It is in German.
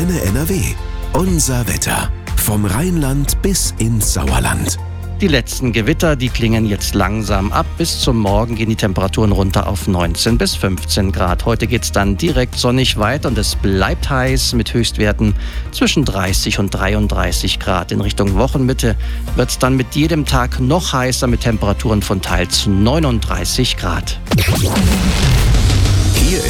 Antenne NRW. Unser Wetter. Vom Rheinland bis ins Sauerland. Die letzten Gewitter, die klingen jetzt langsam ab. Bis zum Morgen gehen die Temperaturen runter auf 19 bis 15 Grad. Heute geht es dann direkt sonnig weiter und es bleibt heiß mit Höchstwerten zwischen 30 und 33 Grad. In Richtung Wochenmitte wird es dann mit jedem Tag noch heißer mit Temperaturen von teils 39 Grad. Hier